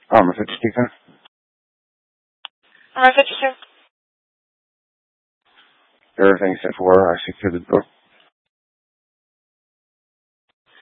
Message speaking. Message, sir. Everything's set for I secured the door.